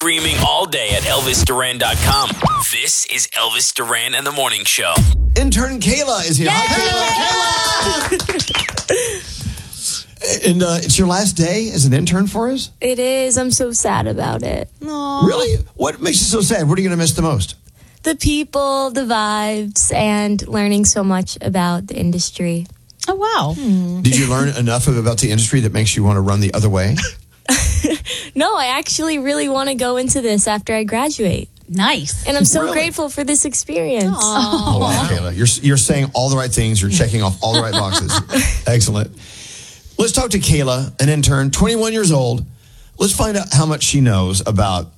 screaming all day at ElvisDuran.com. This is Elvis Duran and the Morning Show. Intern Kayla is here. Hi, Kayla. And it's your last day as an intern for us? It is. I'm so sad about it. Aww. Really? What makes you so sad? What are you going to miss the most? The people, the vibes, and learning so much about the industry. Oh, wow. Did you learn enough about the industry that makes you want to run the other way? No, I actually really want to go into this after I graduate. Nice. And I'm so Really? grateful for this experience. Oh, wow, Kayla. You're saying all the right things. You're checking off all the right boxes. Excellent. Let's talk to Kayla, an intern, 21 years old. Let's find out how much she knows about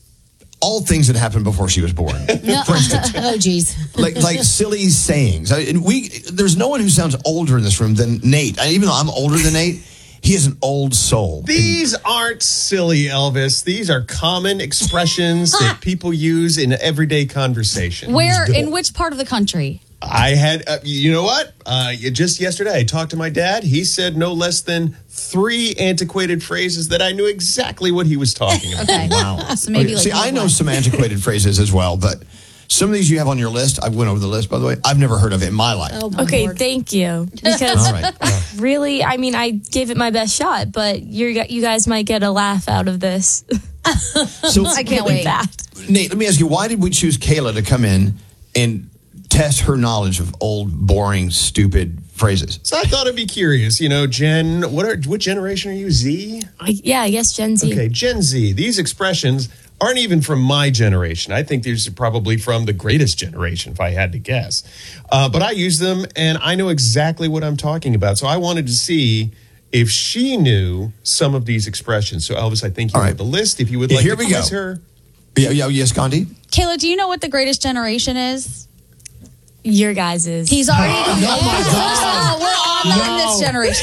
all things that happened before she was born. For instance, Oh, geez. like silly sayings. There's no one who sounds older in this room than Nate. Even though I'm older than Nate, he is an old soul. These aren't silly, Elvis. These are common expressions that people use in everyday conversation. In which part of the country? I had, you know what? Just yesterday, I talked to my dad. He said no less than 3 antiquated phrases that I knew exactly what he was talking about. Okay. Wow. So maybe See, I know some antiquated phrases as well, but some of these you have on your list, I went over the list, by the way, I've never heard of in my life. Oh, my Okay, Lord. thank you. Because All right. really, I mean, I gave it my best shot, but you guys might get a laugh out of this. So, I can't wait. Nate, let me ask you, why did we choose Kayla to come in and test her knowledge of old, boring, stupid phrases? So I thought I'd be curious. You know, Jen, what generation are you? Z? I guess Gen Z. Okay, Gen Z. These expressions aren't even from my generation. I think these are probably from the greatest generation, if I had to guess. But I use them, and I know exactly what I'm talking about. So I wanted to see if she knew some of these expressions. So, Elvis, I think you All right. have the list. If you would like Here to we go. quiz her. Yes, Gandhi? Kayla, do you know what the greatest generation is? Your guys' He's already. Oh, we're all in this generation.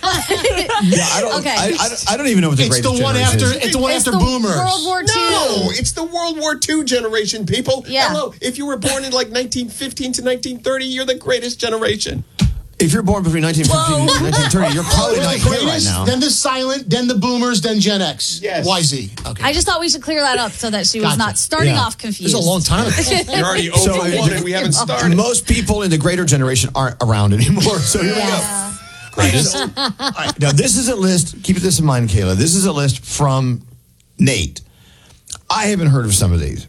Yeah, I don't. Okay. I don't even know what the It's greatest the one generation after. is. It's the one It's after the Boomers. World War II. No, it's the World War II generation, people. Yeah. Hello, if you were born in like 1915 to 1930, you're the greatest generation. If you're born between 1915 and 1930, you're probably not here right Greatest, now. then the silent, then the Boomers, then Gen X. Yes. YZ. Okay. I just thought we should clear that up so that she was Gotcha. not starting Yeah. off confused. This is a long time ago. You're already over So, one and we haven't started. Most people in the greater generation aren't around anymore. So here we go. Greatest. All right, now, this is a list. Keep this in mind, Kayla. This is a list from Nate. I haven't heard of some of these.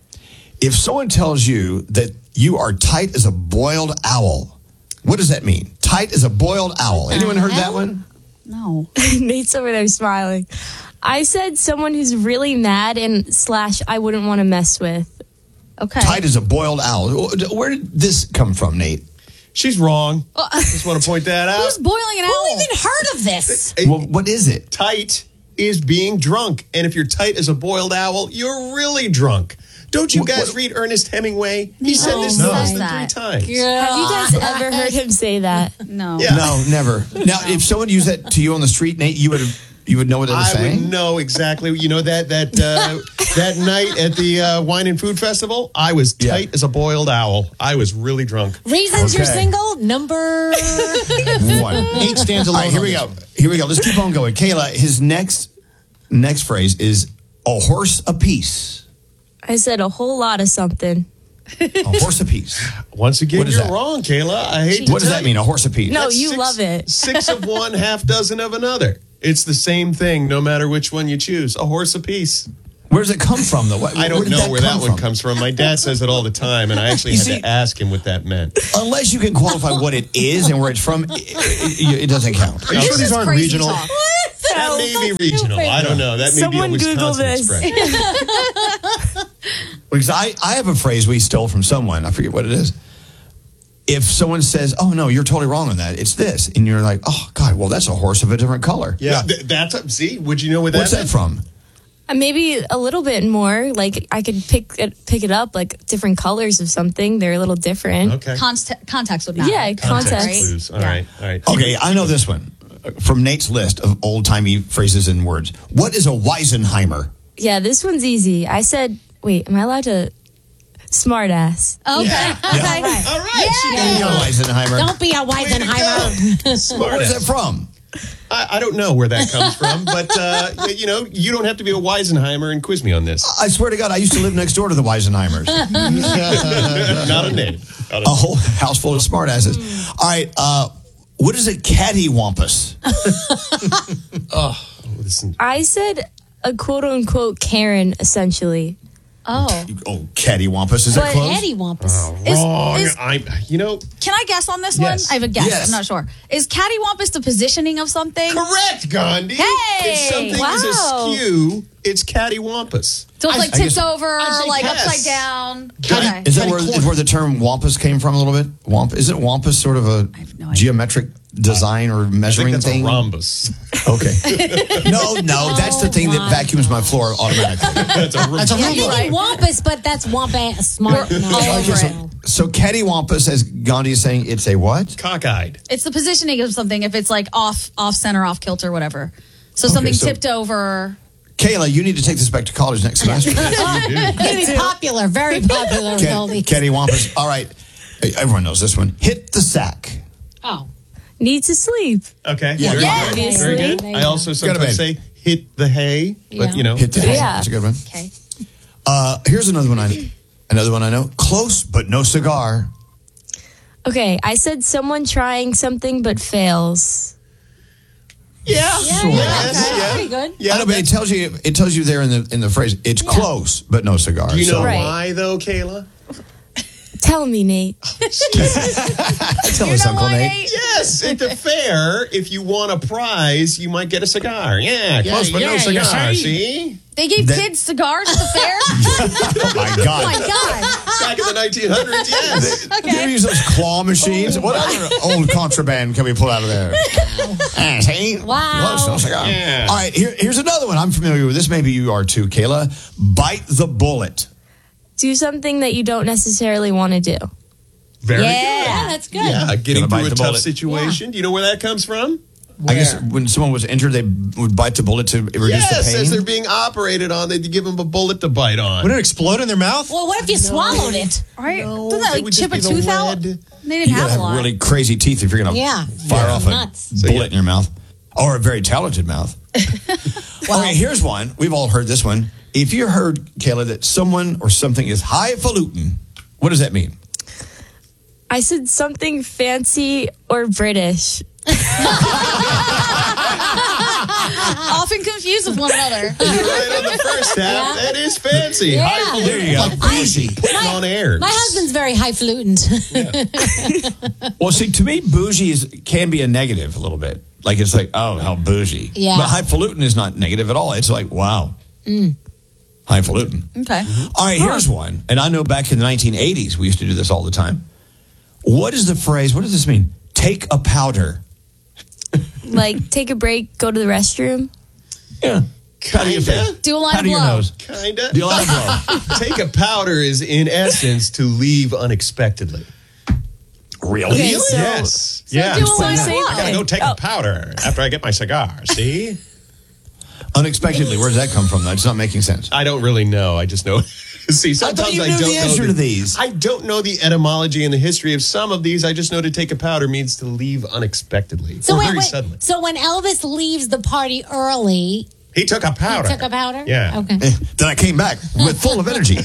If someone tells you that you are tight as a boiled owl, what does that mean? Tight as a boiled owl. Anyone heard that one? No. Nate's over there smiling. I said someone who's really mad and / I wouldn't want to mess with. Okay. Tight as a boiled owl. Where did this come from, Nate? She's wrong. Just want to point that out. Who's boiling an owl? Who even heard of this? Well, what is it? Tight is being drunk. And if you're tight as a boiled owl, you're really drunk. Don't you guys read Ernest Hemingway? He said this No. less than That. 3 times. Have you guys ever heard him say that? No. Yeah. No, never. Now, if someone used that to you on the street, Nate, you would know what they were I saying? would know exactly. You know that night at the Wine and Food Festival, I was tight as a boiled owl. I was really drunk. Reasons you're Okay. single, number 1. Nate stands All alone. right, here we go. Here we go. Let's keep on going. Kayla, his next phrase is a horse apiece. I said a whole lot of something. A horse apiece. Once again, What is you're that? wrong, Kayla. I hate to What does tell that mean? A horse apiece? No, That's you love it. 6 of one, half dozen of another. It's the same thing, no matter which one you choose. A horse apiece. Where does it come from, though? I don't know where that one comes from. My dad says it all the time, and I actually had to ask him what that meant. Unless you can qualify what it is and where it's from, it doesn't count. Are you sure these aren't crazy regional? talk. That may be regional. I don't know. That may Someone be a Google Wisconsin this. expression. Because I have a phrase we stole from someone. I forget what it is. If someone says, "Oh no, you're totally wrong on that. It's this," and you're like, "Oh God, well that's a horse of a different color." Yeah, that's see. Would you know what What's that meant? from? Maybe a little bit more. Like I could pick it up, like different colors of something. They're a little different. Okay. Context would matter. Yeah, context. Clues. All right. All right. Okay, I know this one from Nate's list of old timey phrases and words. What is a Weisenheimer? Yeah, this one's easy. I said, wait, am I allowed to? Smart ass. Okay. Yeah. Okay. Right. All right. There you go, Weisenheimer. Don't be a Weisenheimer. Smart Where's ass. that from? I don't know where that comes from, but you don't have to be a Weisenheimer and quiz me on this. I swear to God, I used to live next door to the Weisenheimers. Not a name. A whole house full of smartasses. All right, what is a cattywampus? Listen. I said a quote unquote Karen, essentially. Oh. Oh, cattywampus. Is that But close? Cattywampus. Wrong. is- Can I guess on this Yes. one? I have a guess. Yes. I'm not sure. Is cattywampus the positioning of something? Correct, Gandhi. Hey! If something Wow. is askew, it's cattywampus. So it's like I tipped guess- over, say like yes. upside down. Catty- Okay. Is that where the term wampus came from a little bit? Isn't wampus sort of a have no idea. geometric design or I think measuring that's thing? a rhombus. Okay. No, that's the thing that my vacuums my floor automatically. That's a That's a You're Roomba. thinking wampus, but that's wampa smart. No. all over Okay, it. so cattywampus, as Gandhi is saying, it's a what? cockeyed. It's the positioning of something if it's like off center, off kilter, whatever. So something so- tipped over. Kayla, you need to take this back to college next semester. It's going to be popular, very popular with all these. Cattywampus. All right. Everyone knows this one. Hit the sack. Oh. Need to sleep. Okay. Yeah, Very yeah. good. Obviously. Very good. There you I go. also Go to sometimes bed. say hit the hay, but Yeah. Hit the hay. Yeah. That's a good one. Okay. Here's another one I know. Close, but no cigar. Okay, I said someone trying something but fails. Yeah. Sure. Yes, Okay, yeah. pretty good. Yeah. I know, but it tells you there in the phrase. It's close, but no cigar. Do you know So- Right. why though, Kayla? Tell me, Nate. Tell us, Uncle Nate. Yes, at the fair, if you won a prize, you might get a cigar. Yeah, close but no yeah, you cigar. see? See? They gave That- kids cigars at the fair? Oh my Oh God. my God. Back in the 1900s, yes. Do you ever use those claw machines? What other old contraband can we pull out of there? See? Wow. Close, no cigar. Yeah. All right, here's another one. I'm familiar with this. Maybe you are too, Kayla. Bite the bullet. Do something that you don't necessarily want to do. Very Yeah, that's good. good. Yeah, getting Gotta bite through a the tough bullet. situation. Do you know where that comes from? I guess when someone was injured, they would bite the bullet to reduce the Yes, pain. as they're being operated on, they'd give them a bullet to bite on. Would it explode in their mouth? Well, what if you swallowed it? Right? No, Doesn't that it like would chip a just be the tooth out? lead. They didn't You have gotta a lot. have really crazy teeth if you're going to Yeah. fire off a Nuts. bullet in your mouth. Or a very talented mouth. Okay, here's one. We've all heard this one. If you heard, Kayla, that someone or something is highfalutin, what does that mean? I said something fancy or British. Often confused with one another. You're right on the first half. That is fancy. Yeah. Highfalutin. There you go. Like bougie. Putting on airs. My husband's very highfalutin. Well, see, to me, bougie can be a negative a little bit. Like, it's like, oh, how bougie. Yeah. But highfalutin is not negative at all. It's like, wow. Highfalutin. Okay. All right, here's one. And I know back in the 1980s, we used to do this all the time. What is the phrase? What does this mean? Take a powder. Like, take a break, go to the restroom. Yeah. How do you Kinda. feel? Do a line How of do you blow. nose? Kinda. Do you line of blow? Take a powder is, in essence, to leave unexpectedly. Really? Okay, so- Yes. So yeah. do a line of Same blow. I gotta go take Oh. a powder after I get my cigar. See? Unexpectedly. Where does that come from? That's not making sense. I don't really know. I just know. See, sometimes you I knew don't the know answer to these. I don't know the etymology and the history of some of these. I just know to take a powder means to leave unexpectedly or very suddenly. So when Elvis leaves the party early, He took a powder. he took a powder? Yeah. Okay. Then I came back with full of energy.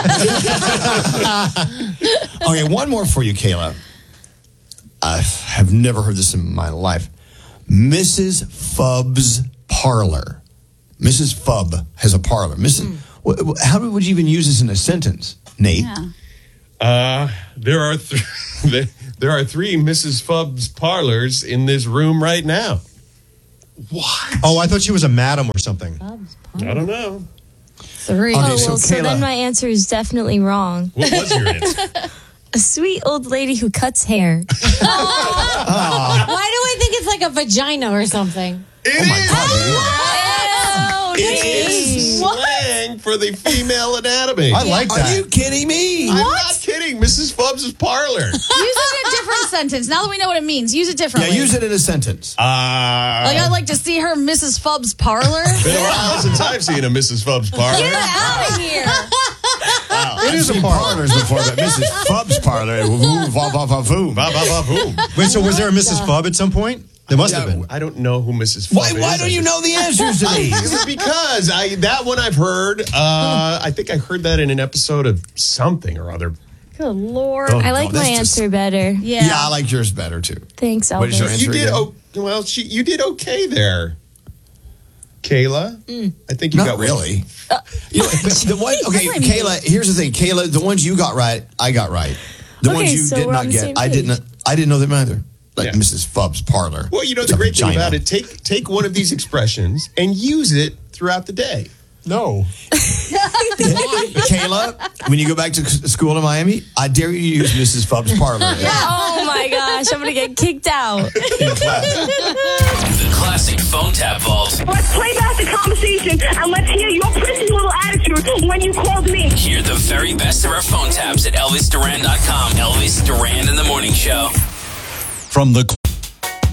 Okay, one more for you, Kayla. I have never heard this in my life. Mrs. Fubb's parlor. Mrs. Fubb has a parlor. How would you even use this in a sentence, Nate? Yeah. There are there are three Mrs. Fubb's parlors in this room right now. Oh, I thought she was a madam or something. I don't know. 3. Okay, Oh, so well, so Kayla- then my answer is definitely wrong. What was your answer? A sweet old lady who cuts hair. Why do I think it's like a vagina or something? It is slang for the female anatomy. I like Are that. you kidding me? I'm not kidding. Mrs. Fubb's parlor. Use it in a different sentence. Now that we know what it means, use it Yeah, differently. use it in a sentence. Like, I'd like to see her Mrs. Fubb's parlor. Been a while since I've seen a Mrs. Fubb's parlor. Get out of here. It is a parlors before, but Mrs. Fubb's parlor. Woo, va, va, va, voom. Ba, ba, ba, boom. Wait, so was there a Mrs. Fubb at some point? They must have been. I don't know who Mrs. Fubb Why is. don't you know the answers to these? Because that one I've heard. I think I heard that in an episode of something or other. Good Lord. Oh, I like no, my that's answer better. Yeah. Yeah, I like yours better too. Thanks, Elvis. What is your answer? You did again? you did okay there, Kayla. I think you Not got really. You know, the one, okay, That's what I mean. Kayla. Here's the thing, Kayla. The ones you got right, I got right. The Okay, ones you so did we're not on the get, same I page. didn't know them either. Like Yeah. Mrs. Fubb's parlor. Well, you know It's the a great thing vagina. about it. Take one of these expressions and use it throughout the day. No. Kayla, when you go back to school in Miami, I dare you to use Mrs. Fubb's parlor. Oh my gosh, I'm gonna get kicked out. In class. The classic phone tap vault. Let's play back the conversation and let's hear your prissy little attitude when you called me. Hear the very best of our phone taps at ElvisDuran.com. Elvis Duran in the Morning Show. From the